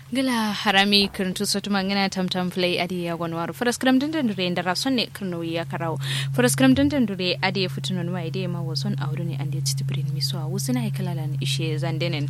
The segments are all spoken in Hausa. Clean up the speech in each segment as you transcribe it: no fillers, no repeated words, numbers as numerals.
Gila harami kirntu sotu mangana tam play adi ya gonwaru faraskram dandan dure ndara sonne kirno ya karau faraskram dandan dure adi futunon wa ide ma wason awdu ne ande titibrin miso wusina hekalalan ishe zandenen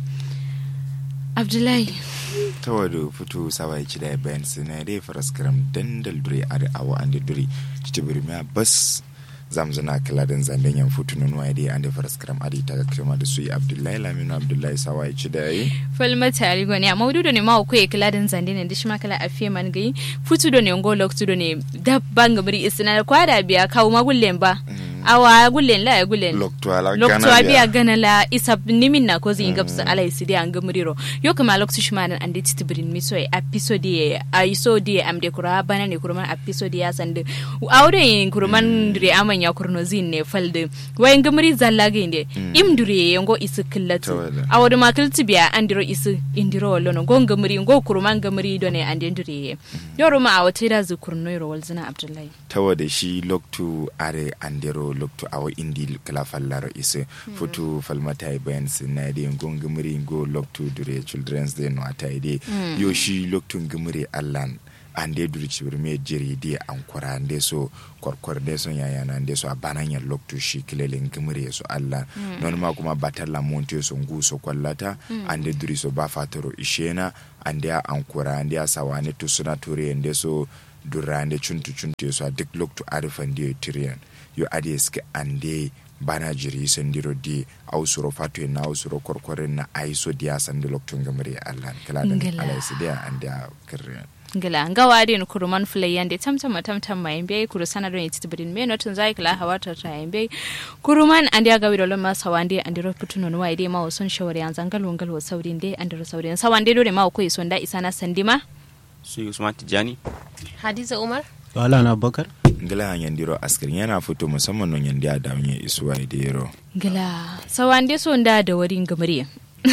Abdullahi tawadu futu sawai chida ben sinade faraskram dandal dure adi awa ande dure titibrin ma bas zamzana kaladan zanden yan futunon wa ide ande faraskram adi ta kirma da suyi Abdullahi Laminu Abdullahi sawai chida yi falma tari goni a maududo ne ma ko e kaladan zande ne dishma kala afiye man gai futudo ne ngo loktudo ne dabban gabri isna kwada biya kawo magullen ba awa gullen la gullen loktuala biya gana la isab nimin na ko zin gabsa ala isidi an gamriro yo kama loktu shmanan ande titibrin miso e episode ai so die amde kura bana ne kurman episode ya sande awde kurman dire amanya kurno zin ne falde wayin gamri zalla ginde imdure ngo isikillatu awde makilti biya andiro isu indiro lono gonga muri ngo kurman gamri done ande ndure yoro ma awatira zukurno yoro walzina Abdullahi tawade shi loktu are andiro loktu awo indi kala fallaro isu futu falmata ben sinade gonga muri ngo loktu dure children's day no ataide yo shi loktu ngumuri allan ande duri chibirme jeri di ankora ande so korkor de so yayana ande so abananya loktu shi kilele ngumuri so alla non ma kuma batalla monte so nguso kwallata ande duri so ba fatoro ishena ande ankora ande sawane to suna tore ande so durande chuntu so dik loktu arifande tirian yo adeske ande bana jiri sandiro di ausuro fatu na ausuro korkoren na aiso dia sandi loktu ngumuri alla kala dan ala sidia ande kirre ngila ngawa din kuruman flayande tamtam mai bai kuru sanado ne tibrin me notun zai kala hawata ta bai kuruman ande ga wido lama sawande ande ro putuno no waide ma wason shawari an zangal saudin dai ande ro saudin sawande do ne ma ko isonda isana sandima su Usman Tijani Hadiza Umar wala na Bakar ngila yandiro askirin yana fito musamman non yandiya da munye isuwa idero ngila sawande sonda da warin gamare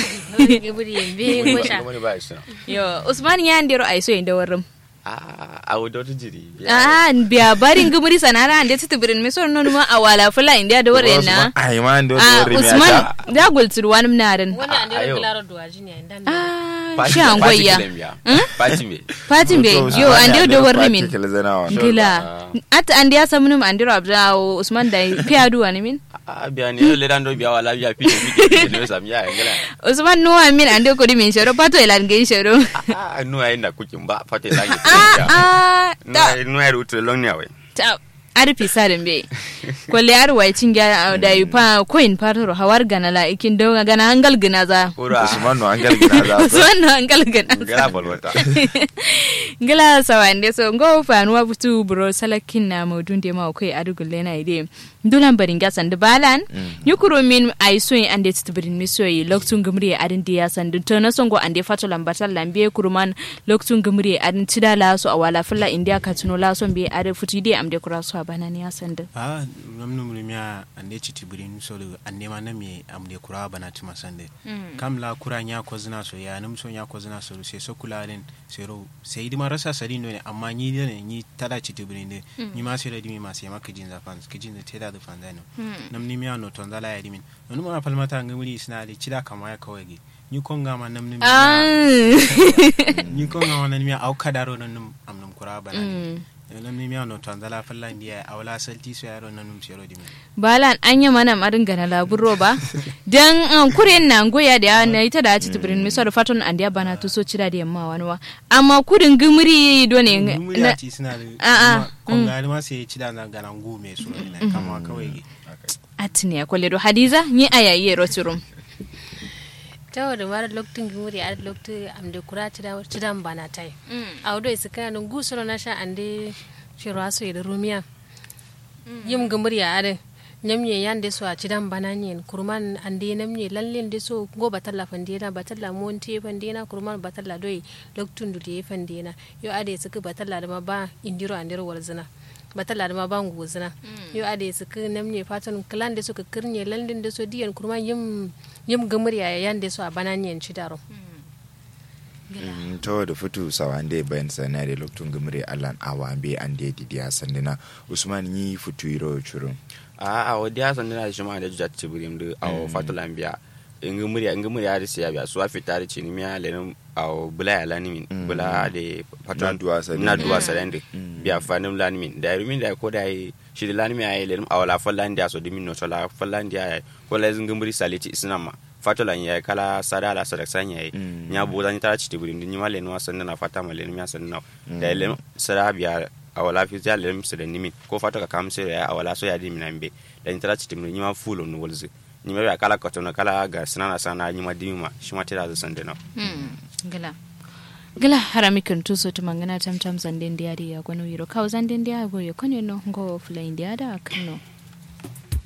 yo Usman ya ndiro aiso inda warin a wadoto jiri biya barin gumuri sanara ande titibirin me son nonuma awala fula inda da warin na ai ma ndo warin Usman da gultur wani mnaran wanda ande klaro duwaji ne inda shi angoya Fatimbe yo ande do warin min gila at ande ya samunum andiro abda Usman da piadu wani min biya ne le dando biya wala biya piti ne sam ya ngala Usman no amin ande ko di min shoro pato elan ge shoro no ai na kukin ba pato elan no ai rutu long ne wai ar pisarin be kolle ar wai cinga da yupa coin patoro hawar gana la ikin do gana hangal gina za Usman no hangal gina za Usman no hangal gina gala bolwata gala sawande so ngo fanuwa butu bro salakin na modunde ma kai adugulle na ide dulan baringa sand balan yukuro min aiso ande tibrin misoyi loktun gumri adin dia sand to na songo ande fato lambatal lambe kuruman loktun gumri adin tidala so awala fulla india katuno la so be ade futide amde kuraso banani ya sand namnu mulmiya ande tibrin so ande ma nami amde kura banati masande kam la kuranya ko zina so ya num so nya ko zina so sai so kulalen sero sai di marasa sari ne amma ni ne ni tada tibrin ne ni ma sai da dimi ma sai maka jin zafan kijin da teda da fanzano namni miya no tonzala ya dimin wani mona falmata ngumuri sina da cida kama ya kawai ni konga ma namni ni konga ma namni miya au kadaro nan amnum kura bana namni miya no tonzala fallan dia awla salti so yaro nanum sero dimin balan anya mana marin gana laburo ba dan kuren nan goya da na ita da ci tibrin mi so da faton andiya bana to so cida da yamma wanwa amma kudin gumuri do ne na ci sina da konga ma sai cida na ganan gume so ne kama kawai atne kolle do Hadiza ni ayaye roturum tawada mara loktun gumuri ad loktu amde kurati da cidan bana tai awdo isaka nan gusoro na sha ande shiraso da rumiya yim gumuri ade nyamye yande so a cidan bana nyen kurman ande namye lallen de so go batalla fandena batalla monte fandena kurman batalla doy loktun dude fandena yo ade suka batalla da ma ba indiro andiro walzina batalla da ma ba nguzina yo ade suka namye fatan klan de suka kirnye lallen de so diyan kurman yim gumuri yande so a bana nyen cidaro to da fitu sawande bayan sanare loktun gumuri allan awambe ande didiya sandina Usman yi fitu iro churun a wadi ya sandina da shima da jujat cibirim da awo fatulambiya ngumuri ya risi ya biya so afita da chini miya lenin au bula ya lani min bula de patron na duwa sarende biya fanim lani min da rumin da ko da shi da lani miya lenin awala fallan da so dimin no tola fallan da ko la ngumuri saliti isnama fatolan ya kala sadala sadaksan ya nya boza ni tara chiti burin ni male no sanna na fata male ni sanna da lenin sarabiya awala fi ja lenin su da nimin ko fato ka kamse ya awala so ya dimin ambe da ni tara chiti ni ma fulo no wolzi ni ma kala kotono kala ga sanana sana ni ma dimma shi ma tira da sande no gala haramikin tuso tumangana tamtam zanden diari ya gwanu yiro kaw zanden diari go yo konyo no go fula india da kano